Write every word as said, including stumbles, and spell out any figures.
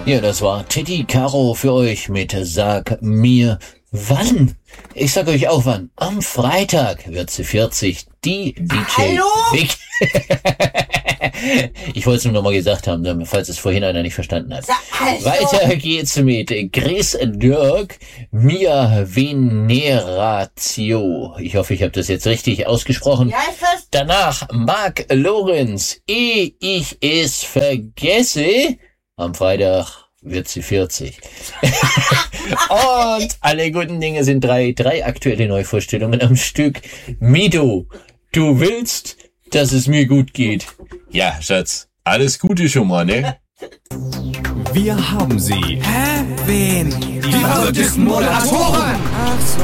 Ja, das war Teddy Caro für euch mit Sag mir wann. Ich sag euch auch wann. Am Freitag wird sie vierzig. Die D J. Hallo? Vic. Ich wollte es nur noch mal gesagt haben, falls es vorhin einer nicht verstanden hat. Also. Weiter geht's mit Chris Dirk, Mia Veneratio. Ich hoffe, ich habe das jetzt richtig ausgesprochen. Ja, ist das? Danach Mark Lorenz, ehe ich es vergesse. Am Freitag wird sie vierzig. Und alle guten Dinge sind drei. Drei aktuelle Neuvorstellungen am Stück. Mido, du willst, dass es mir gut geht. Ja, Schatz, alles Gute schon mal, ne? Wir haben sie. Hä? Wen? Die verrücktesten Moderatoren. Ach so.